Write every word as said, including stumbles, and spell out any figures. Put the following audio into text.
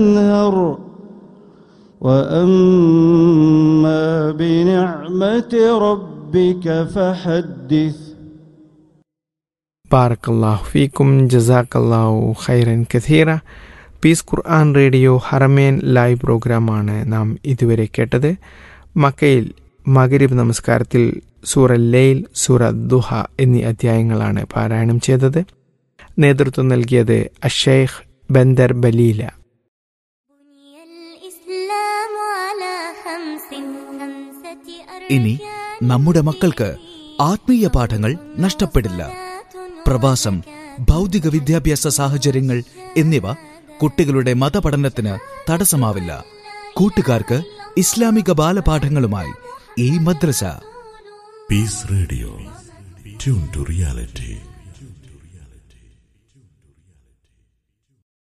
انهر وأما بنعمة ربك فحدث. ബാറക്കല്ലാഹു ഫീക്കും ജസാക്കല്ലാഹു ഖൈറൻ കഥീറ. പീസ് ഖുർആൻ റേഡിയോ ഹറമേൻ ലൈവ് പ്രോഗ്രാമാണ് നാം ഇതുവരെ കേട്ടത്. മക്കയിൽ മഗ്രിബ് നമസ്കാരത്തിൽ സൂറ ലൈൽ, സൂറ ദുഹ എന്നീ അധ്യായങ്ങളാണ് പാരായണം ചെയ്തത്. നേതൃത്വം നൽകിയത് അഷൈഖ് ബന്ദർ ബലീല. ഇനി നമ്മുടെ മക്കൾക്ക് ആത്മീയ പാഠങ്ങൾ നഷ്ടപ്പെടില്ല. പ്രവാസം, ഭൗതിക വിദ്യാഭ്യാസ സാഹചര്യങ്ങൾ എന്നിവ കുട്ടികളുടെ മതപഠനത്തിന് തടസ്സമാവില്ല. കൂട്ടുകാർക്ക് ഇസ്ലാമിക ബാലപാഠങ്ങളുമായി ഈ മദ്രസ. Piece radio, tune to reality.